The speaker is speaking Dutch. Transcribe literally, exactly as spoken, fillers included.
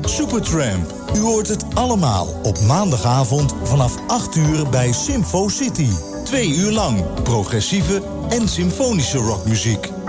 Supertramp. U hoort het allemaal op maandagavond vanaf acht uur bij Symfo City. Twee uur lang progressieve en symfonische rockmuziek.